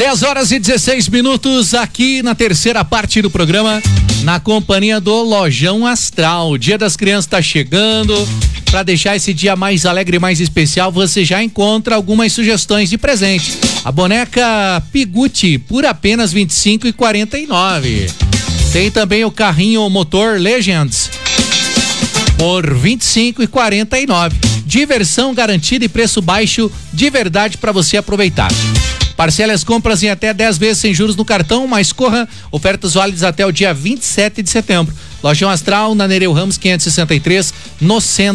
10h16 aqui na terceira parte do programa, na companhia do Lojão Astral. Dia das Crianças tá chegando. Para deixar esse dia mais alegre e mais especial, você já encontra algumas sugestões de presente. A boneca Piguti por apenas R$ 25,49. Tem também o carrinho motor Legends por R$ 25,49. Diversão garantida e preço baixo de verdade para você aproveitar. Parcele as compras em até 10 vezes sem juros no cartão, mas corra, ofertas válidas até o dia 27 de setembro. Lojão Astral, na Nereu Ramos 563, no centro.